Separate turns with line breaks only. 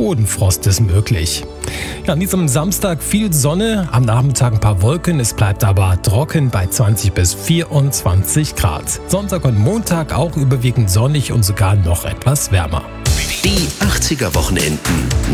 Bodenfrost ist möglich. Ja, an diesem Samstag viel Sonne, am Nachmittag ein paar Wolken, es bleibt aber trocken bei 20 bis 24 Grad. Sonntag und Montag auch überwiegend sonnig und sogar noch etwas wärmer.
Die 80er Wochenenden.